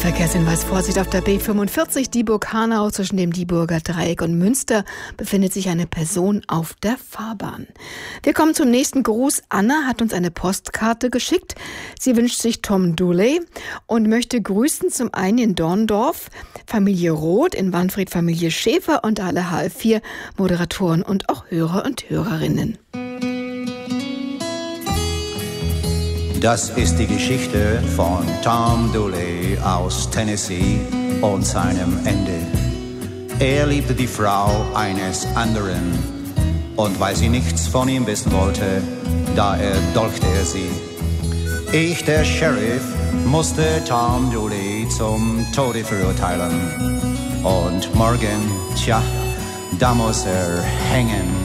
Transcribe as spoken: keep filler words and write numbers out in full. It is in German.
Verkehrshinweis, Vorsicht auf der B fünfundvierzig, Dieburg-Hanau. Zwischen dem Dieburger Dreieck und Münster befindet sich eine Person auf der Fahrbahn. Wir kommen zum nächsten Gruß. Anna hat uns eine Postkarte geschickt. Sie wünscht sich Tom Dooley und möchte grüßen zum einen in Dorndorf, Familie Roth, in Wanfried Familie Schäfer und alle H F vier Moderatoren und auch Hörer und Hörerinnen. Das ist die Geschichte von Tom Dooley aus Tennessee und seinem Ende. Er liebte die Frau eines anderen und weil sie nichts von ihm wissen wollte, da erdolchte er sie. Ich, der Sheriff, musste Tom Dooley zum Tode verurteilen. Und morgen, tja, da muss er hängen.